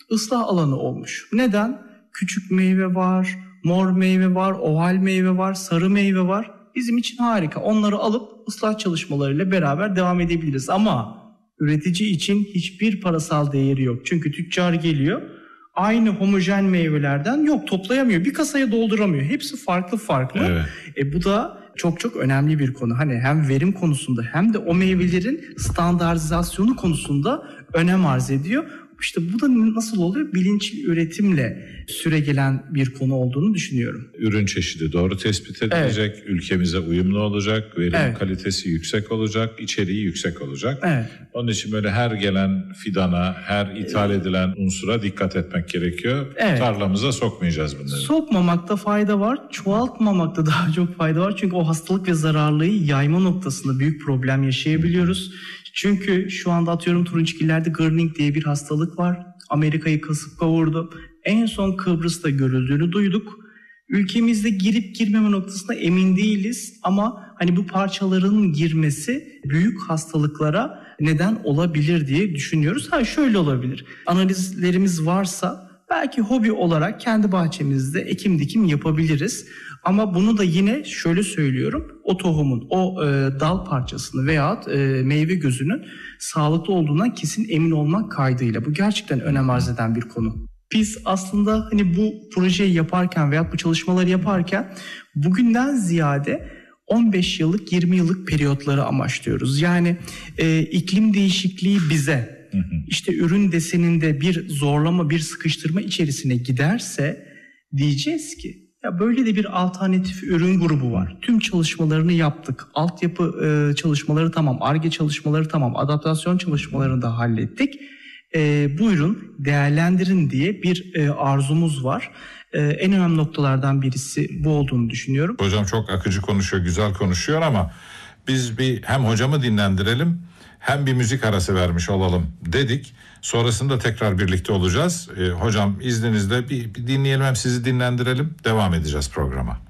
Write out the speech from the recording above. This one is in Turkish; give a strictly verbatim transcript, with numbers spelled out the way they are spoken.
ıslah alanı olmuş. Neden? Küçük meyve var, mor meyve var, oval meyve var, sarı meyve var. Bizim için harika. Onları alıp ıslah çalışmalarıyla beraber devam edebiliriz. Ama üretici için hiçbir parasal değeri yok. Çünkü tüccar geliyor, aynı homojen meyvelerden yok toplayamıyor. Bir kasaya dolduramıyor. Hepsi farklı farklı. Evet. E, bu da çok çok önemli bir konu. Hani hem verim konusunda hem de o meyvelerin standartizasyonu konusunda önem arz ediyor. İşte bu da nasıl oluyor? Bilinçli üretimle süregelen bir konu olduğunu düşünüyorum. Ürün çeşidi doğru tespit edilecek, evet. Ülkemize uyumlu olacak, verim evet. kalitesi yüksek olacak, içeriği yüksek olacak. Evet. Onun için böyle her gelen fidana, her ithal edilen unsura dikkat etmek gerekiyor. Evet. Tarlamıza sokmayacağız bunları. Sokmamakta fayda var, çoğaltmamakta daha çok fayda var. Çünkü o hastalık ve zararlılığı yayma noktasında büyük problem yaşayabiliyoruz. Çünkü şu anda atıyorum turunçgillerde Gırning diye bir hastalık var. Amerika'yı kasıp kavurdu. En son Kıbrıs'ta görüldüğünü duyduk. Ülkemizde girip girmeme noktasında emin değiliz. Ama hani bu parçaların girmesi büyük hastalıklara neden olabilir diye düşünüyoruz. Ha şöyle olabilir. Analizlerimiz varsa belki hobi olarak kendi bahçemizde ekim dikim yapabiliriz. Ama bunu da yine şöyle söylüyorum. O tohumun, o e, dal parçasını veya e, meyve gözünün sağlıklı olduğundan kesin emin olmak kaydıyla. Bu gerçekten önem arz eden bir konu. Biz aslında hani bu projeyi yaparken veya bu çalışmaları yaparken bugünden ziyade on beş yıllık, yirmi yıllık periyotları amaçlıyoruz. Yani e, iklim değişikliği bize hı hı. işte ürün deseninde bir zorlama, bir sıkıştırma içerisine giderse diyeceğiz ki ya böyle de bir alternatif ürün grubu var. Tüm çalışmalarını yaptık. Altyapı e, çalışmaları tamam, Ar-Ge çalışmaları tamam, adaptasyon çalışmalarını da hallettik. E, buyurun değerlendirin diye bir e, arzumuz var. E, en önemli noktalardan birisi bu olduğunu düşünüyorum. Hocam çok akıcı konuşuyor, güzel konuşuyor ama biz bir hem hocamı dinlendirelim hem bir müzik arası vermiş olalım dedik. Sonrasında tekrar birlikte olacağız. E, hocam izninizle bir, bir dinleyelim, hem sizi dinlendirelim. Devam edeceğiz programa.